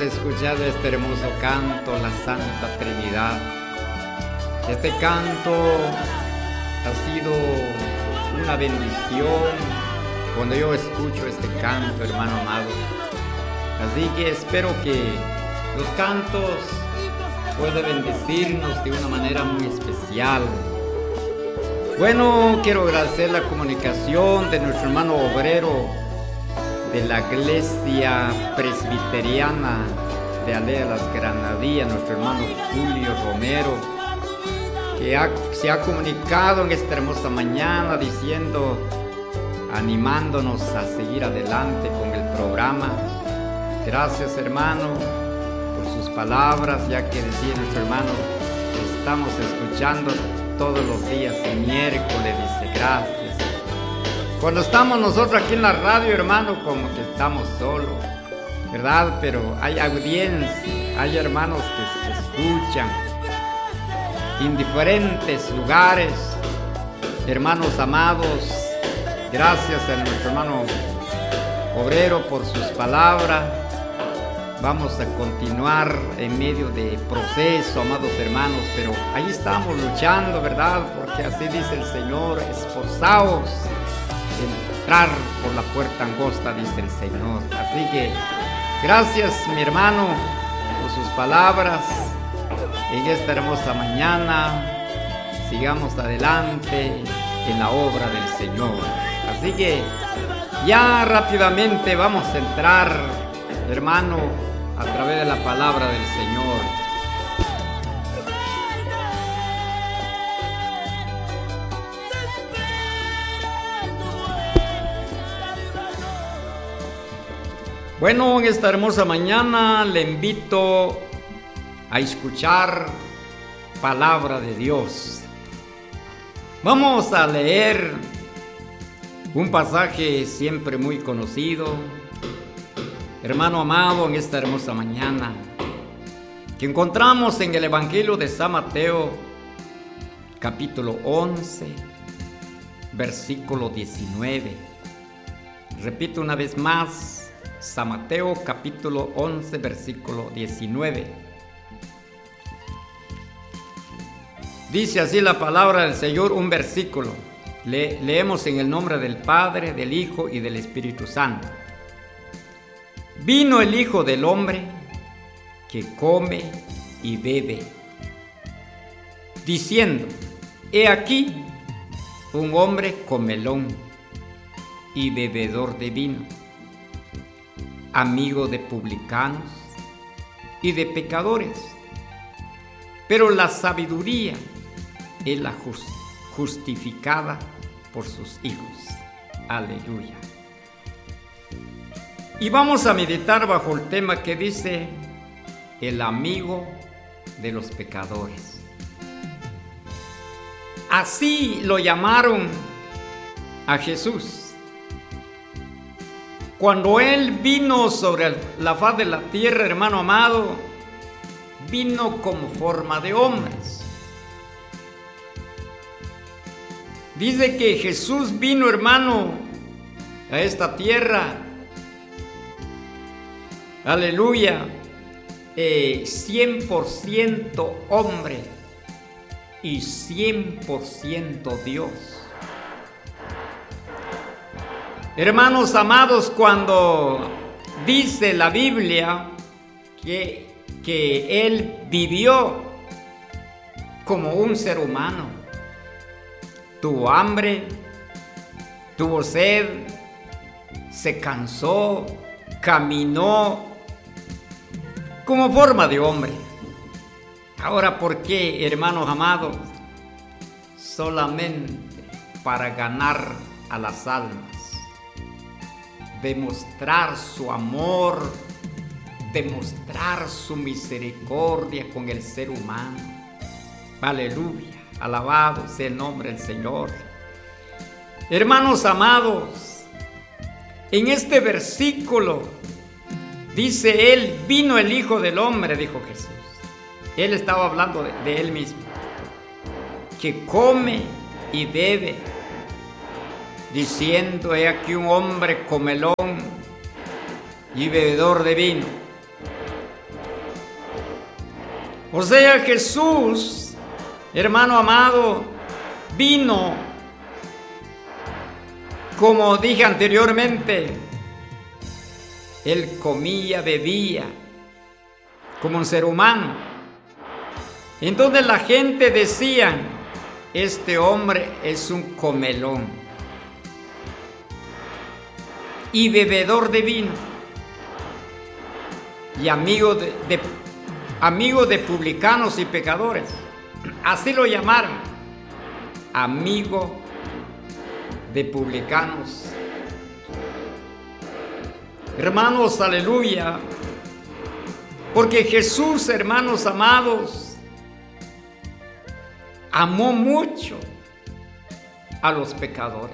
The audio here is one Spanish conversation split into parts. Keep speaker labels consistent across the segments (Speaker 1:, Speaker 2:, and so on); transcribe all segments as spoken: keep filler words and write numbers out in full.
Speaker 1: escuchado este hermoso canto, la Santa Trinidad. Este canto ha sido una bendición cuando yo escucho este canto, hermano amado. Así que espero que los cantos puedan bendecirnos de una manera muy especial. Bueno, quiero agradecer la comunicación de nuestro hermano obrero de la Iglesia Presbiteriana de Alea Las Granadillas, nuestro hermano Julio Romero, que ha, se ha comunicado en esta hermosa mañana diciendo, animándonos a seguir adelante con el programa. Gracias, hermano, por sus palabras, ya que decía nuestro hermano, estamos escuchando todos los días, el miércoles, dice, gracias. Cuando estamos nosotros aquí en la radio, hermano, como que estamos solos, ¿verdad? Pero hay audiencia, hay hermanos que, que escuchan en diferentes lugares. Hermanos amados, gracias a nuestro hermano obrero por sus palabras. Vamos a continuar en medio de proceso, amados hermanos, pero ahí estamos luchando, ¿verdad? Porque así dice el Señor, esforzaos entrar por la puerta angosta, dice el Señor. Así que gracias, mi hermano, por sus palabras en esta hermosa mañana. Sigamos adelante en la obra del Señor. Así que ya rápidamente vamos a entrar, hermano, a través de la palabra del Señor. Bueno, en esta hermosa mañana le invito a escuchar palabra de Dios. Vamos a leer un pasaje siempre muy conocido, hermano amado, en esta hermosa mañana, que encontramos en el Evangelio de San Mateo, capítulo once, versículo diecinueve. Repito una vez más, San Mateo capítulo once, versículo diecinueve. Dice así la palabra del Señor, un versículo. Le, leemos en el nombre del Padre, del Hijo y del Espíritu Santo. Vino el Hijo del Hombre que come y bebe, diciendo, he aquí un hombre comelón y bebedor de vino, amigo de publicanos y de pecadores, pero la sabiduría es la justificada por sus hijos. Aleluya. Y vamos a meditar bajo el tema que dice, el amigo de los pecadores. Así lo llamaron a Jesús. Cuando Él vino sobre la faz de la tierra, hermano amado, vino como forma de hombres. Dice que Jesús vino, hermano, a esta tierra, aleluya, eh, cien por ciento hombre y cien por ciento Dios. Hermanos amados, cuando dice la Biblia que, que Él vivió como un ser humano, tuvo hambre, tuvo sed, se cansó, caminó como forma de hombre. Ahora, ¿por qué, hermanos amados? Solamente para ganar a las almas, demostrar su amor, demostrar su misericordia con el ser humano. Aleluya, alabado sea el nombre del Señor. Hermanos amados, en este versículo dice Él, vino el Hijo del Hombre, dijo Jesús. Él estaba hablando de, de Él mismo, que come y bebe, diciendo, he aquí un hombre comelón y bebedor de vino, O sea, Jesús, hermano amado, vino, como dije anteriormente, Él comía, bebía, como un ser humano. Entonces la gente decía, este hombre es un comelón y bebedor de vino y amigo de, de, amigo de publicanos y pecadores. Así lo llamaron, amigo de publicanos. Hermanos, aleluya, porque Jesús, hermanos amados, amó mucho a los pecadores.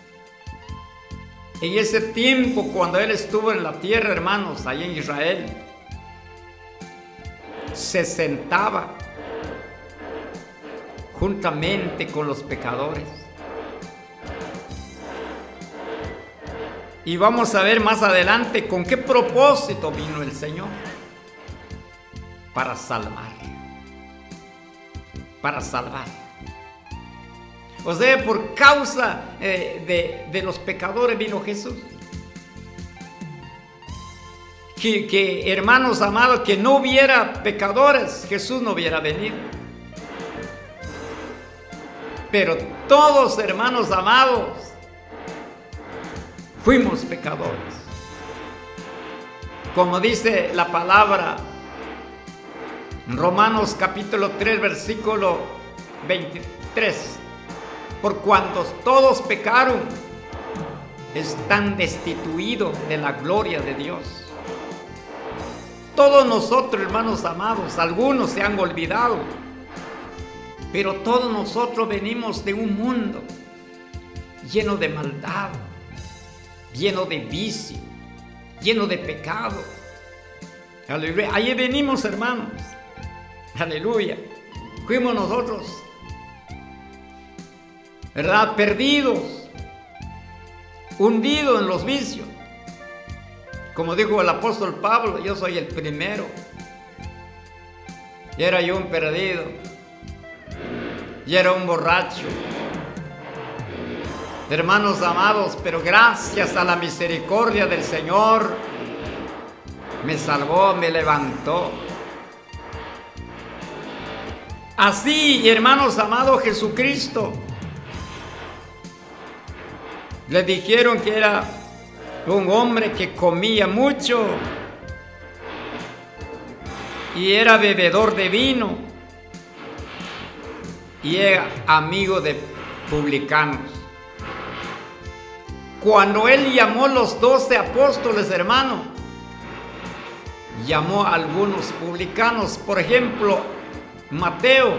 Speaker 1: En ese tiempo, cuando Él estuvo en la tierra, hermanos, allá en Israel, se sentaba juntamente con los pecadores. Y vamos a ver más adelante con qué propósito vino el Señor. Para salvar. Para salvar. O sea, por causa eh, de, de los pecadores vino Jesús. Que, que, hermanos amados, que no hubiera pecadores, Jesús no hubiera venido. Pero todos, hermanos amados, fuimos pecadores. Como dice la palabra en Romanos capítulo tres, versículo veintitrés. Por cuantos todos pecaron, están destituidos de la gloria de Dios. Todos nosotros, hermanos amados, algunos se han olvidado, pero todos nosotros venimos de un mundo lleno de maldad, lleno de vicio, lleno de pecado. Aleluya. Ahí venimos, hermanos. Aleluya. Fuimos nosotros, ¿verdad? Perdidos, hundidos en los vicios. Como dijo el apóstol Pablo, yo soy el primero. Y era yo un perdido. Y era un borracho. Hermanos amados, pero gracias a la misericordia del Señor, me salvó, me levantó. Así, hermanos amados, Jesucristo, le dijeron que era un hombre que comía mucho y era bebedor de vino y era amigo de publicanos. Cuando Él llamó a los doce apóstoles, hermano, llamó a algunos publicanos. Por ejemplo, Mateo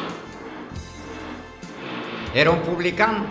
Speaker 1: era un publicano.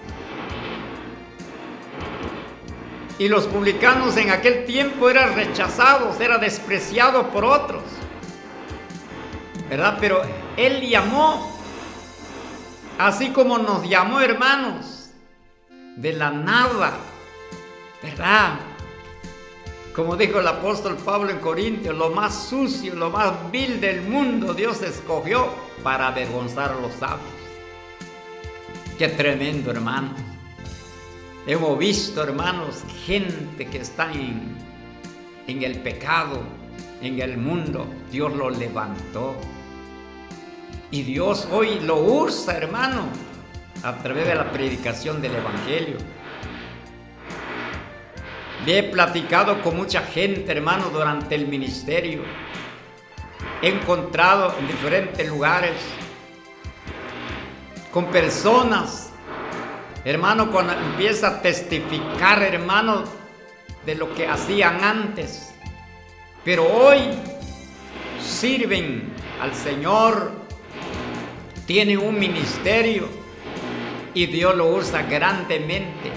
Speaker 1: Y los publicanos en aquel tiempo eran rechazados, eran despreciados por otros, ¿verdad? Pero Él llamó, así como nos llamó, hermanos, de la nada, ¿verdad? Como dijo el apóstol Pablo en Corintios, lo más sucio, lo más vil del mundo Dios escogió para avergonzar a los sabios. Qué tremendo, hermano. Hemos visto, hermanos, gente que está en, en el pecado, en el mundo. Dios lo levantó. Y Dios hoy lo usa, hermano, a través de la predicación del Evangelio. He platicado con mucha gente, hermano, durante el ministerio. He encontrado en diferentes lugares con personas, hermano, cuando empieza a testificar, hermano, de lo que hacían antes, pero hoy sirven al Señor, tienen un ministerio y Dios lo usa grandemente.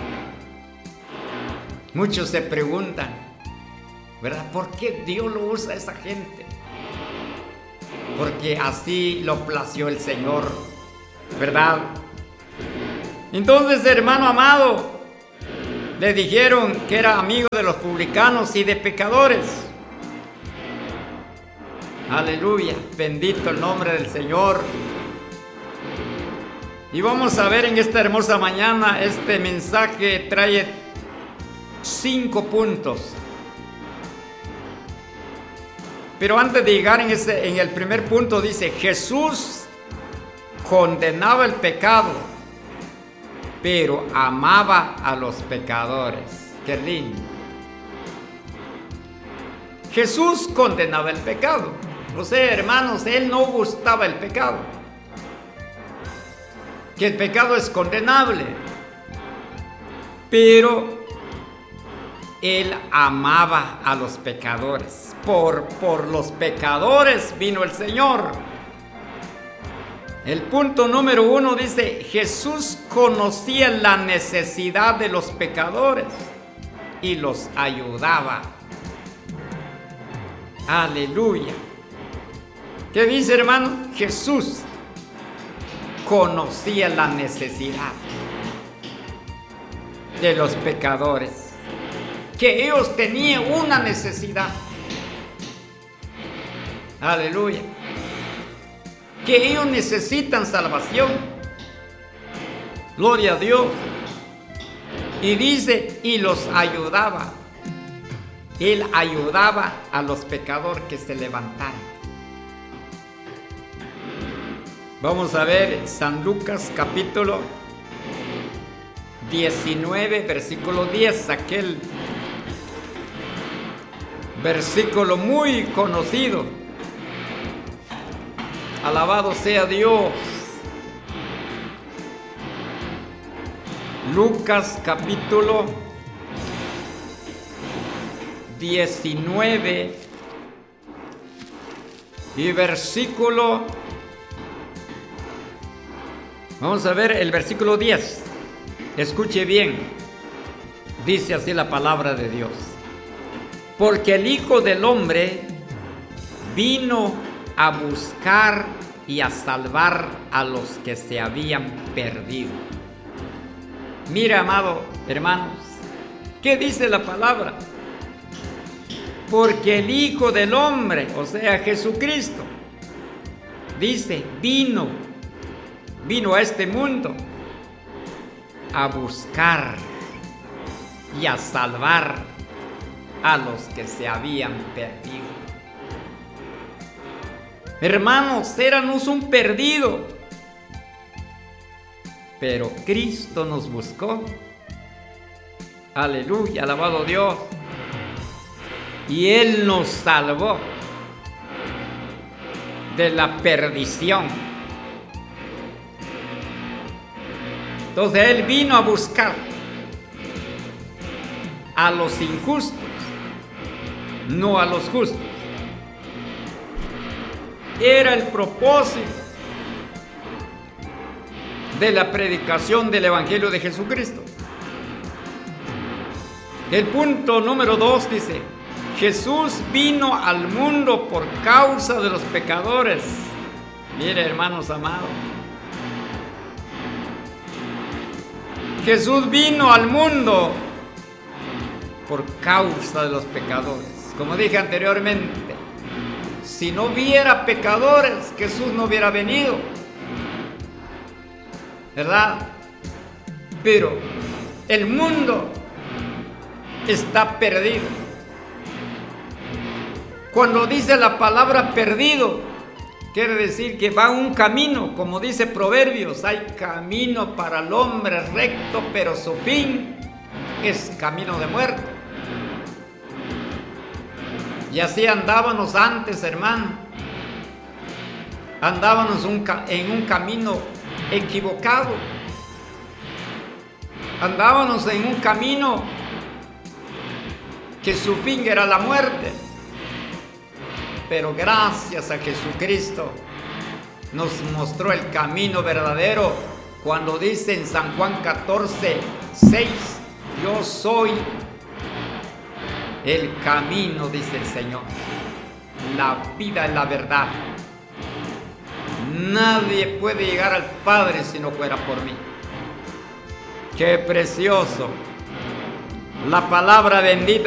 Speaker 1: Muchos se preguntan, ¿verdad? ¿Por qué Dios lo usa a esa gente? Porque así lo plació el Señor, ¿verdad? Entonces, hermano amado, le dijeron que era amigo de los publicanos y de pecadores. Aleluya, bendito el nombre del Señor. Y vamos a ver en esta hermosa mañana, este mensaje trae cinco puntos. Pero antes de llegar en, ese, en el primer punto dice, Jesús condenaba el pecado, pero amaba a los pecadores. Qué lindo. Jesús condenaba el pecado. O sea, hermanos, Él no gustaba el pecado. Que el pecado es condenable. Pero Él amaba a los pecadores. Por, por los pecadores vino el Señor. El punto número uno dice, Jesús conocía la necesidad de los pecadores y los ayudaba. Aleluya. ¿Qué dice, hermano? Jesús conocía la necesidad de los pecadores, que ellos tenían una necesidad. Aleluya. Que ellos necesitan salvación. Gloria a Dios. Y dice, y los ayudaba. Él ayudaba a los pecadores que se levantaran. Vamos a ver San Lucas capítulo diecinueve, versículo diez, aquel versículo muy conocido. Alabado sea Dios. Lucas capítulo diecinueve y versículo, vamos a ver el versículo diez. Escuche bien. Dice así la palabra de Dios. Porque el Hijo del Hombre vino a buscar y a salvar a los que se habían perdido. Mira, amado hermanos, ¿qué dice la palabra? Porque el Hijo del Hombre, o sea, Jesucristo, dice, vino, vino a este mundo a buscar y a salvar a los que se habían perdido. Hermanos, éramos un perdido, pero Cristo nos buscó. Aleluya, alabado Dios. Y Él nos salvó de la perdición. Entonces Él vino a buscar a los injustos, no a los justos. Era el propósito de la predicación del Evangelio de Jesucristo. El punto número dos dice, Jesús vino al mundo por causa de los pecadores. Mire, hermanos amados, Jesús vino al mundo por causa de los pecadores. Como dije anteriormente, si no hubiera pecadores, Jesús no hubiera venido, ¿verdad? Pero el mundo está perdido. Cuando dice la palabra perdido, quiere decir que va un camino, como dice Proverbios, hay camino para el hombre recto, pero su fin es camino de muerte. Y así andábamos antes, hermano. Andábamos un en un camino equivocado. Andábamos en un camino que su fin era la muerte. Pero gracias a Jesucristo nos mostró el camino verdadero cuando dice en San Juan catorce, seis, yo soy el camino, dice el Señor, la vida y la verdad. Nadie puede llegar al Padre si no fuera por mí. ¡Qué precioso! La palabra bendita